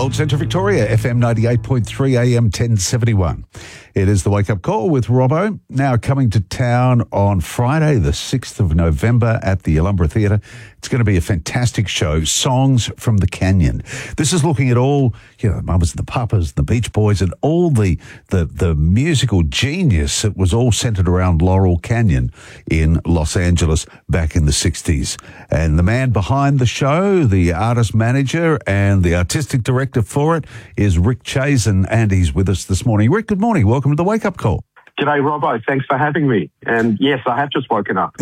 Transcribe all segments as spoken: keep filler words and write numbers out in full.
Old Centre Victoria, F M ninety-eight point three, A M ten seventy-one. It is the Wake Up Call with Robbo, now coming to town on Friday, the sixth of November at the Alumbra Theatre. It's going to be a fantastic show, Songs from the Canyon. This is looking at all, you know, the Mamas and the Papas, the Beach Boys, and all the, the, the musical genius that was all centred around Laurel Canyon in Los Angeles back in the sixties. And the man behind the show, the artist manager and the artistic director for it, is Rick Chazen, and he's with us this morning. Rick, good morning. Welcome to the Wake Up Call. G'day, Robbo. Thanks for having me. And yes, I have just woken up.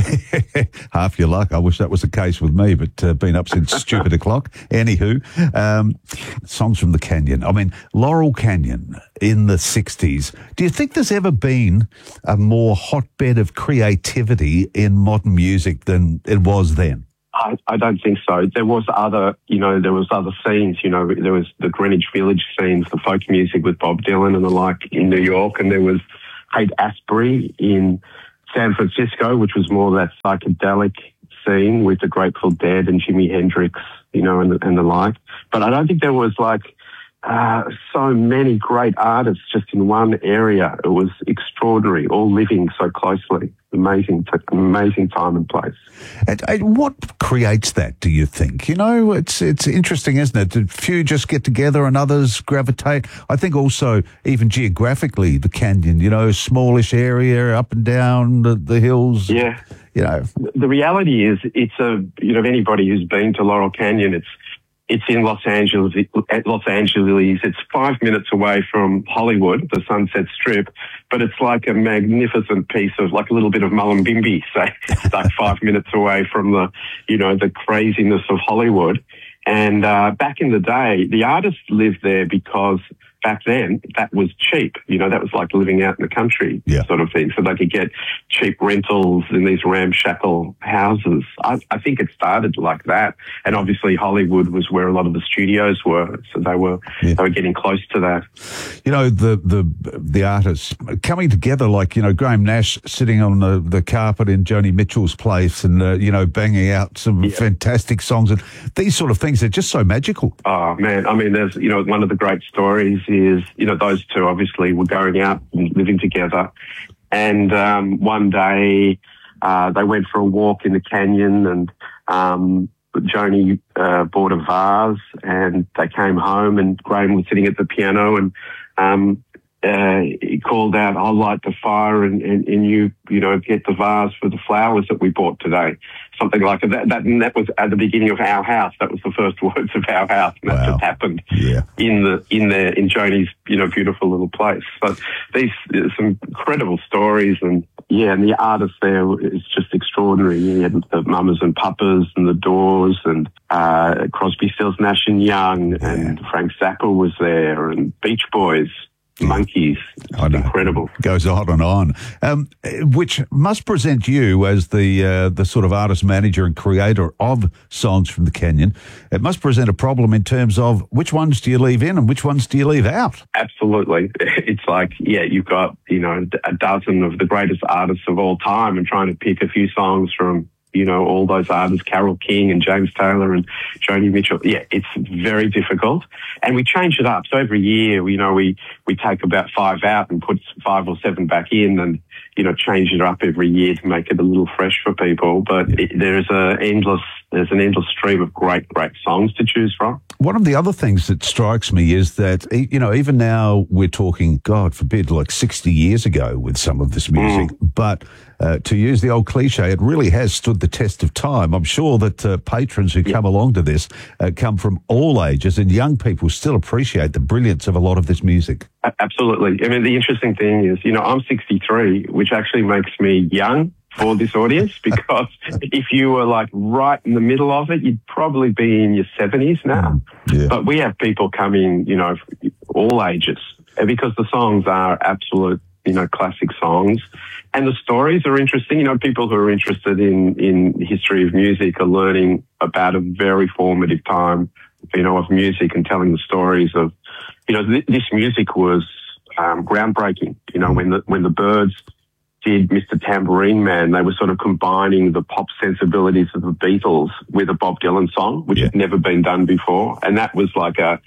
Half your luck. I wish that was the case with me, but uh, been up since stupid o'clock. Anywho, um, Songs from the Canyon. I mean, Laurel Canyon in the sixties. Do you think there's ever been a more hotbed of creativity in modern music than it was then? I, I don't think so. There was other, you know, there was other scenes, you know, there was the Greenwich Village scenes, the folk music with Bob Dylan and the like in New York, and there was Haight-Ashbury in San Francisco, which was more that psychedelic scene with the Grateful Dead and Jimi Hendrix, you know, and the, and the like. But I don't think there was like uh, so many great artists just in one area. It was extraordinary, all living so closely. Amazing, amazing time and place. And, and what creates that, do you think? You know, it's it's interesting, isn't it? A few just get together and others gravitate. I think also, even geographically, the canyon, you know, smallish area, up and down the, the hills. Yeah. You know. The reality is, it's a, you know, anybody who's been to Laurel Canyon, it's It's in Los Angeles. At Los Angeles, it's five minutes away from Hollywood, the Sunset Strip, but it's like a magnificent piece of, like a little bit of Mullumbimby, say, it's like five minutes away from the, you know, the craziness of Hollywood. And uh, back in the day, the artists lived there because back then that was cheap. You know, that was like living out in the country, yeah, sort of thing. So they could get cheap rentals in these ramshackle houses. I, I think it started like that. And obviously Hollywood was where a lot of the studios were. So they were, yeah. they were getting close to that. You know, the, the, the artists coming together, like, you know, Graham Nash sitting on the, the carpet in Joni Mitchell's place and, uh, you know, banging out some yeah. fantastic songs, and these sort of things are just so magical. Oh man. I mean, there's, you know, one of the great stories is, you know, those two obviously were going out and living together. And um, one day uh, they went for a walk in the canyon, and um, Joni uh, bought a vase, and they came home, and Graham was sitting at the piano, and um, uh, he called out, "I'll light the fire and, and, and you, you know, get the vase for the flowers that we bought today." Something like that. That, and that was at the beginning of Our House. That was the first words of Our House. And that wow. just happened yeah. in the, in the, in Joni's, you know, beautiful little place. So these, some incredible stories, and yeah, and the artists there is just extraordinary. You had the Mamas and Papas and the Doors and, uh, Crosby, Stills, Nash and Young, yeah. and Frank Zappa was there, and Beach Boys. Monkeys. Incredible. Goes on and on. Um, which must present you as the uh, the sort of artist manager and creator of Songs from the Canyon. It must present a problem in terms of which ones do you leave in and which ones do you leave out? Absolutely. It's like, yeah, you've got, you know, a dozen of the greatest artists of all time, and trying to pick a few songs from, you know, all those artists, Carole King and James Taylor and Joni Mitchell. Yeah, it's very difficult. And we change it up. So every year, you know, we, we take about five out and put five or seven back in, and, you know, change it up every year to make it a little fresh for people. But it, there's a endless, there's an endless stream of great, great songs to choose from. One of the other things that strikes me is that, you know, even now we're talking, God forbid, like sixty years ago with some of this music, mm. but uh, to use the old cliche, it really has stood the test of time. I'm sure that uh, patrons who yeah. come along to this uh, come from all ages, and young people still appreciate the brilliance of a lot of this music. Absolutely. I mean, the interesting thing is, you know, I'm sixty-three, which actually makes me young for this audience, because if you were like right in the middle of it, you'd probably be in your seventies now. Yeah. But we have people coming, you know, all ages, because the songs are absolute, you know, classic songs, and the stories are interesting. You know, people who are interested in, in history of music are learning about a very formative time, you know, of music, and telling the stories of, you know, th- this music was um, groundbreaking. You know, when the, when the Byrds did Mister Tambourine Man, they were sort of combining the pop sensibilities of the Beatles with a Bob Dylan song, which yeah. had never been done before. And that was like a,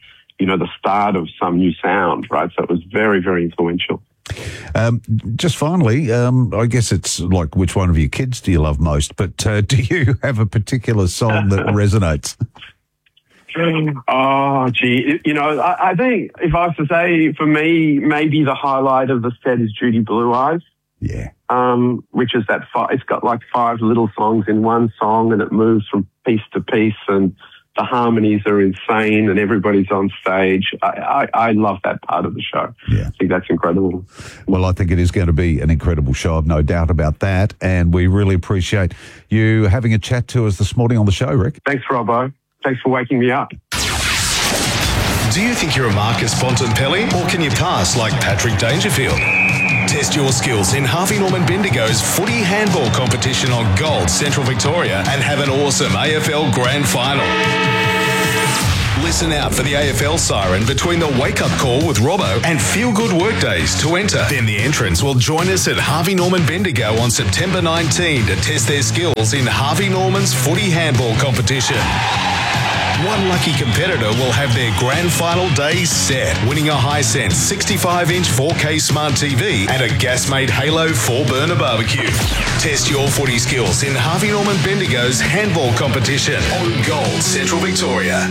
you know, the start of some new sound, right? So it was very, very influential. Um, just finally, um, I guess it's like, which one of your kids do you love most? But uh, do you have a particular song that resonates? Oh, gee. You know, I, I think if I was to say, for me, maybe the highlight of the set is Judy Blue Eyes. Yeah. Um, which is that, fi- it's got like five little songs in one song, and it moves from piece to piece, and the harmonies are insane, and everybody's on stage. I, I, I love that part of the show. Yeah. I think that's incredible. Well, I think it is going to be an incredible show. I've no doubt about that. And we really appreciate you having a chat to us this morning on the show, Rick. Thanks, Robbo. Thanks for waking me up. Do you think you're a Marcus Bontempelli, or can you pass like Patrick Dangerfield? Test your skills in Harvey Norman Bendigo's footy handball competition on Gold, Central Victoria, and have an awesome A F L Grand Final. Listen out for the A F L siren between the wake-up call with Robbo and feel-good workdays to enter. Then the entrants will join us at Harvey Norman Bendigo on September nineteenth to test their skills in Harvey Norman's footy handball competition. One lucky competitor will have their grand final day set, winning a Hisense sixty-five inch four K smart T V and a gas-made Halo four burner barbecue. Test your footy skills in Harvey Norman Bendigo's handball competition on Gold, Central Victoria.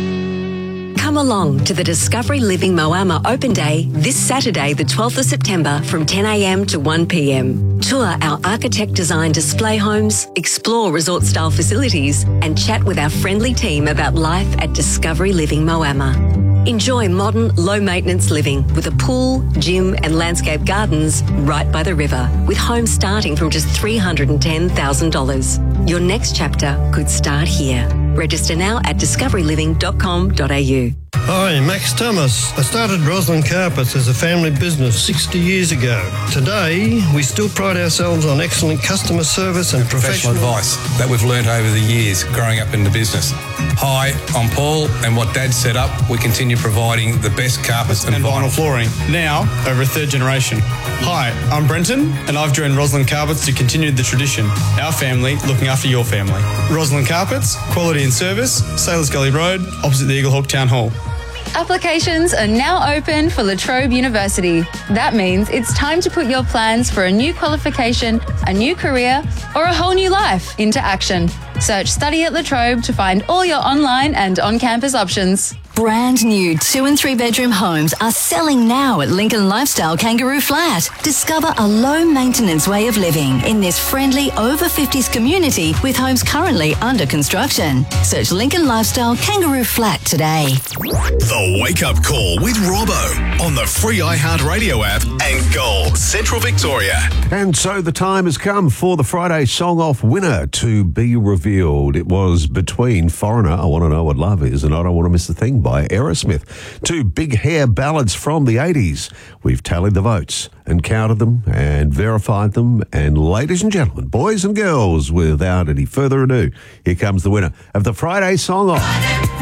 Come along to the Discovery Living Moama Open Day this Saturday, the twelfth of September from ten a m to one p m. Tour our architect-designed display homes, explore resort-style facilities, and chat with our friendly team about life at Discovery Living Moama. Enjoy modern, low-maintenance living with a pool, gym and landscape gardens right by the river, with homes starting from just three hundred ten thousand dollars. Your next chapter could start here. Register now at discovery living dot com dot a u. Hi, Max Thomas. I started Roslyn Carpets as a family business sixty years ago. Today, we still pride ourselves on excellent customer service and professional, professional advice that we've learnt over the years growing up in the business. Hi, I'm Paul, and what Dad set up, we continue providing the best carpets and, and vinyl flooring, now over a third generation. Hi, I'm Brenton, and I've joined Roslyn Carpets to continue the tradition. Our family looking after your family. Roslyn Carpets, quality and service, Sailors Gully Road, opposite the Eaglehawk Town Hall. Applications are now open for La Trobe University. That means it's time to put your plans for a new qualification, a new career, or a whole new life into action. Search Study at La Trobe to find all your online and on-campus options. Brand new two and three bedroom homes are selling now at Lincoln Lifestyle Kangaroo Flat. Discover a low maintenance way of living in this friendly over fifties community with homes currently under construction. Search Lincoln Lifestyle Kangaroo Flat today. The Wake Up Call with Robbo on the free iHeartRadio app and Gold, Central Victoria. And so the time has come for the Friday Song Off winner to be revealed. It was between Foreigner, I Want to Know What Love Is, and I Don't Want to Miss a Thing by Aerosmith. Two big hair ballads from the eighties. We've tallied the votes and counted them and verified them. And ladies and gentlemen, boys and girls, without any further ado, here comes the winner of the Friday Song Off.